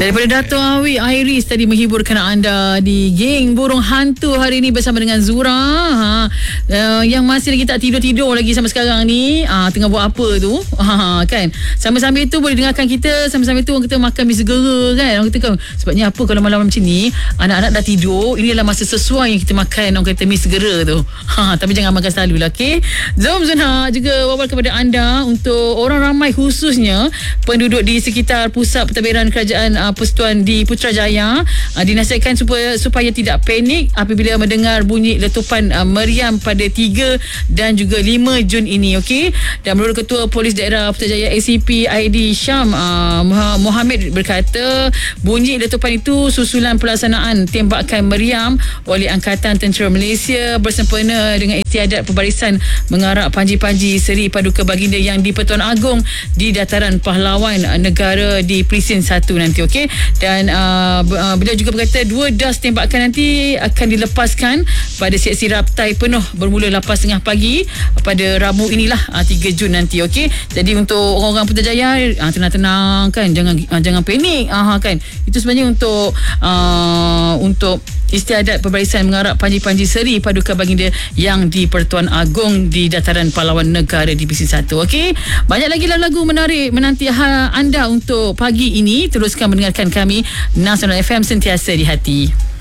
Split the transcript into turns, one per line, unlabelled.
Daripada Dato' Awi Iris tadi menghiburkan anda di Geng Burung Hantu hari ini bersama dengan Zura. Yang masih lagi tak tidur-tidur lagi sampai sekarang ni, tengah buat apa tu? Kan? Sambil-sambil tu boleh dengarkan kita, sambil-sambil tu orang kita makan mi segera kan. Orang kata kan, sebabnya apa kalau malam-malam macam ni anak-anak dah tidur, ini adalah masa sesuai yang kita makan orang kata mi segera tu. Tapi jangan makan selalu lah, okey? Jom Zunha juga wawal kepada anda untuk orang ramai khususnya penduduk di sekitar pusat pentadbiran kerajaan Persekutuan di Putrajaya, dinasihatkan supaya tidak panik apabila mendengar bunyi letupan meriam pada 3 dan juga 5 Jun ini, okey. Dan menurut Ketua Polis Daerah Putrajaya ACP ID Syam Mohammed berkata, bunyi letupan itu susulan pelaksanaan tembakan meriam oleh Angkatan Tentera Malaysia bersempena dengan istiadat pembarisan mengarak panji-panji Seri Paduka Baginda yang di Pertuan Agong di Dataran Pahlawan Negara di Presin 1 nanti, okey. Dan beliau juga berkata 2 das tembakan nanti akan dilepaskan pada sesi raptai penuh bermula 8.30 pagi pada Rabu inilah 3 Jun nanti, okey. Jadi untuk orang-orang Putrajaya, tenang-tenang kan, jangan panik kan. Itu sebenarnya untuk istiadat pembarisan mengarak panji-panji Seri Paduka Baginda yang di Pertuan Agong di Dataran Pahlawan Negara di Presin 1, okey. Banyak lagi lagu-lagu menarik menanti anda untuk pagi ini. Teruskan mendengarkan kami Nasional FM, sentiasa di hati.